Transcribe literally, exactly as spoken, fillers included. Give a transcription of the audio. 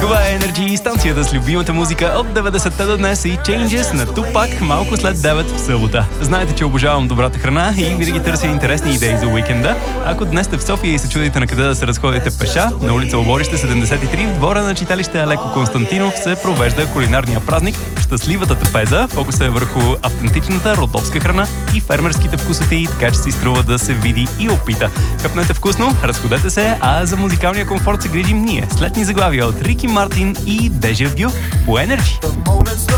Това е Energy, станцията с любимата музика от деветдесетте до днес и Changes на Тупак малко след девет в събота. Знаете, че обожавам добрата храна и винаги търся интересни идеи за уикенда. Ако днес сте в София и се чудите на къде да се разходите пеша, на улица Оборище седемдесет и три в двора на читалище Алеко Константинов се провежда кулинарния празник Щастливата трапеза. Фокусът е върху автентичната родопска храна и фермерските вкусоти, така че си струва да се види и опита. Къпнете вкусно, разходете се, а за музикалния комфорт се грижим ние. След ни заглавия от Рики Мартин и Дежа Вю по Energy.